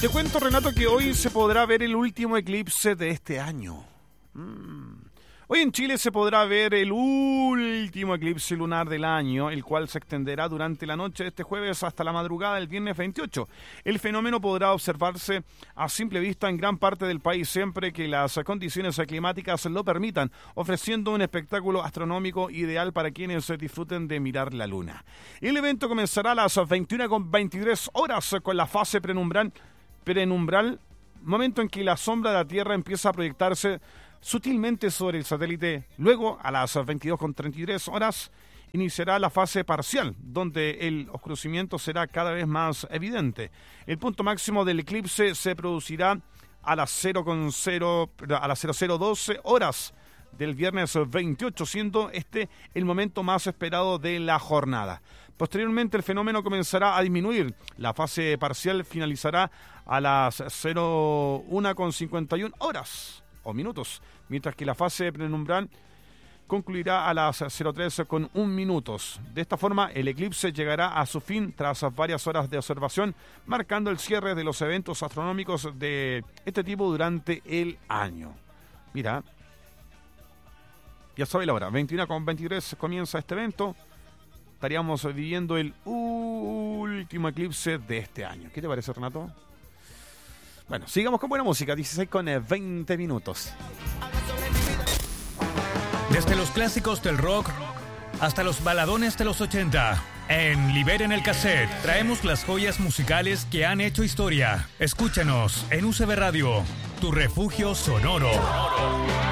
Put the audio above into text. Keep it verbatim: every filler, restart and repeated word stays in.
Te cuento, Renato, que hoy se podrá ver el último eclipse de este año. Mm. Hoy en Chile se podrá ver el último eclipse lunar del año, el cual se extenderá durante la noche de este jueves hasta la madrugada del viernes veintiocho. El fenómeno podrá observarse a simple vista en gran parte del país, siempre que las condiciones climáticas lo permitan, ofreciendo un espectáculo astronómico ideal para quienes disfruten de mirar la luna. El evento comenzará a las veintiuna con veintitrés horas con la fase prenumbral, prenumbral, momento en que la sombra de la Tierra empieza a proyectarse sutilmente sobre el satélite. Luego, a las veintidós con treinta y tres horas, iniciará la fase parcial, donde el oscurecimiento será cada vez más evidente. El punto máximo del eclipse se producirá a las cero cero doce horas del viernes veintiocho, siendo este el momento más esperado de la jornada. Posteriormente, el fenómeno comenzará a disminuir. La fase parcial finalizará a las cero una con cincuenta y una horas o minutos, mientras que la fase prenumbral concluirá a las cero tres con un minutos. De esta forma, el eclipse llegará a su fin tras varias horas de observación, marcando el cierre de los eventos astronómicos de este tipo durante el año. Mira, ya sabe la hora, veintiuna con veintitrés comienza este evento. Estaríamos viviendo el último eclipse de este año. ¿Qué te parece, Renato? Bueno, sigamos con buena música, dieciséis con veinte minutos. Desde los clásicos del rock hasta los baladones de los ochenta, en Liberen el Cassette traemos las joyas musicales que han hecho historia. Escúchanos en U C B Radio, tu refugio sonoro.